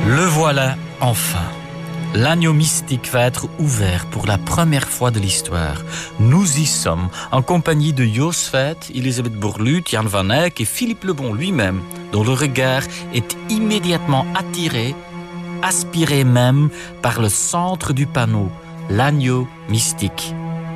Le voilà enfin. L'agneau mystique va être ouvert pour la première fois de l'histoire. Nous y sommes, en compagnie de Jos Veit, Elisabeth Borluut, Jan van Eyck et Philippe Lebon lui-même, dont le regard est immédiatement attiré, aspiré même par le centre du panneau, l'agneau mystique.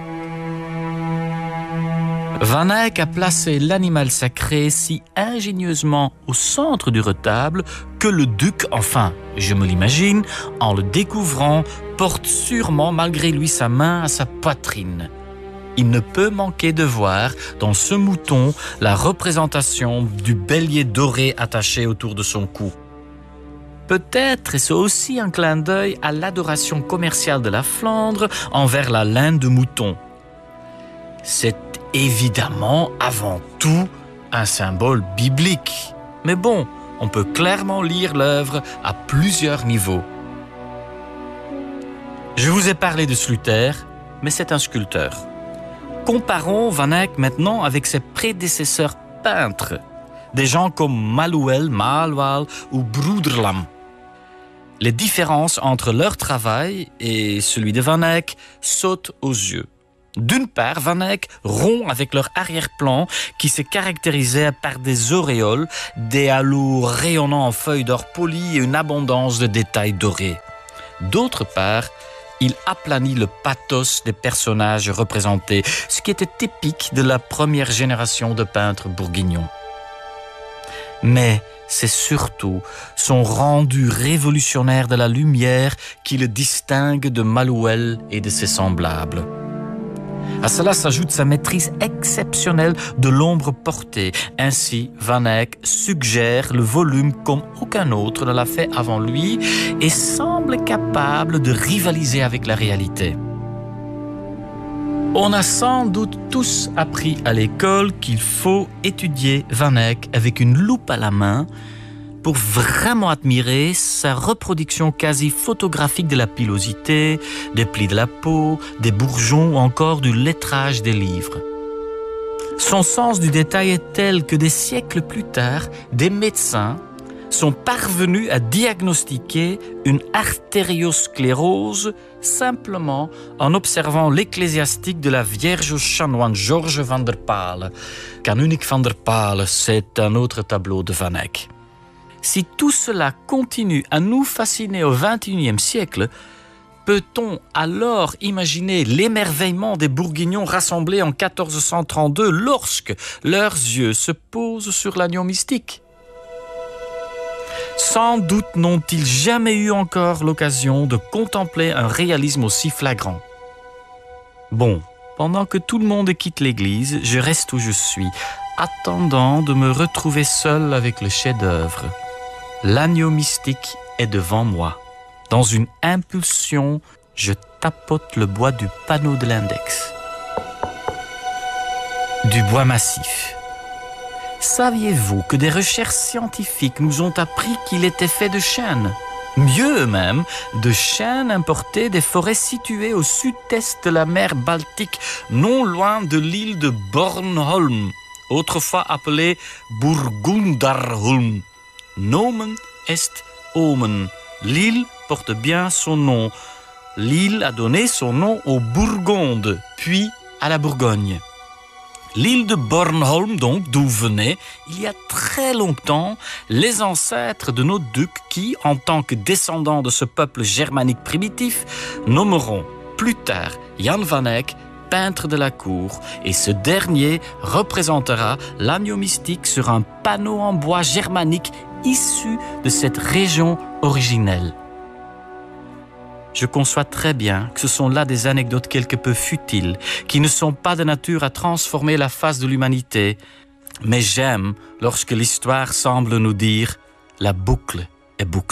Van Eyck a placé l'animal sacré si ingénieusement au centre du retable que le duc, enfin, je me l'imagine, en le découvrant, porte sûrement malgré lui sa main à sa poitrine. Il ne peut manquer de voir dans ce mouton la représentation du bélier doré attaché autour de son cou. Peut-être est-ce aussi un clin d'œil à l'adoration commerciale de la Flandre envers la laine de mouton. C'est évidemment, avant tout, un symbole biblique. Mais bon, on peut clairement lire l'œuvre à plusieurs niveaux. Je vous ai parlé de Sluter, mais c'est un sculpteur. Comparons Van Eyck maintenant avec ses prédécesseurs peintres, des gens comme Maluel, Malwal ou Broederlam. Les différences entre leur travail et celui de Van Eyck sautent aux yeux. D'une part, Van Eyck rompt avec leur arrière-plan qui se caractérisait par des auréoles, des halos rayonnant en feuilles d'or polies et une abondance de détails dorés. D'autre part, il aplanit le pathos des personnages représentés, ce qui était typique de la première génération de peintres bourguignons. Mais c'est surtout son rendu révolutionnaire de la lumière qui le distingue de Maluel et de ses semblables. À cela s'ajoute sa maîtrise exceptionnelle de l'ombre portée. Ainsi, Van Eyck suggère le volume comme aucun autre ne l'a fait avant lui et semble capable de rivaliser avec la réalité. On a sans doute tous appris à l'école qu'il faut étudier Van Eyck avec une loupe à la main pour vraiment admirer sa reproduction quasi photographique de la pilosité, des plis de la peau, des bourgeons ou encore du lettrage des livres. Son sens du détail est tel que des siècles plus tard, des médecins sont parvenus à diagnostiquer une artériosclérose simplement en observant l'ecclésiastique de la Vierge au chanoine Georges van der Pale. Canonique van der Pale, c'est un autre tableau de Van Eyck. Si tout cela continue à nous fasciner au XXIe siècle, peut-on alors imaginer l'émerveillement des Bourguignons rassemblés en 1432 lorsque leurs yeux se posent sur l'agneau mystique ? Sans doute n'ont-ils jamais eu encore l'occasion de contempler un réalisme aussi flagrant. Bon, pendant que tout le monde quitte l'église, je reste où je suis, attendant de me retrouver seul avec le chef-d'œuvre. L'agneau mystique est devant moi. Dans une impulsion, je tapote le bois du panneau de l'index. Du bois massif. Saviez-vous que des recherches scientifiques nous ont appris qu'il était fait de chêne ? Mieux même, de chêne importé des forêts situées au sud-est de la mer Baltique, non loin de l'île de Bornholm, autrefois appelée Burgundarholm. Nomen est omen. L'île porte bien son nom. L'île a donné son nom aux Bourgondes, puis à la Bourgogne. L'île de Bornholm, donc, d'où venaient, il y a très longtemps, les ancêtres de nos ducs qui, en tant que descendants de ce peuple germanique primitif, nommeront plus tard Jan van Eyck peintre de la cour, et ce dernier représentera l'agneau mystique sur un panneau en bois germanique issu de cette région originelle. Je conçois très bien que ce sont là des anecdotes quelque peu futiles, qui ne sont pas de nature à transformer la face de l'humanité, mais j'aime lorsque l'histoire semble nous dire « la boucle est bouclée ».